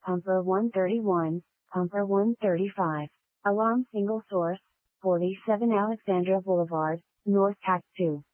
Pumper 131, Pumper 135. Alarm single source, 47 Alexandra Boulevard, North Act 2.